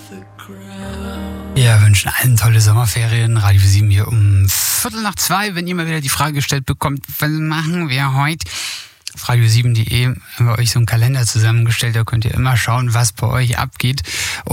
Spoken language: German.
Wir wünschen allen tolle Sommerferien. Radio 7 hier um 1:15. Wenn ihr mal wieder die Frage gestellt bekommt, was machen wir heute? Auf radio7.de haben wir euch so einen Kalender zusammengestellt. Da könnt ihr immer schauen, was bei euch abgeht.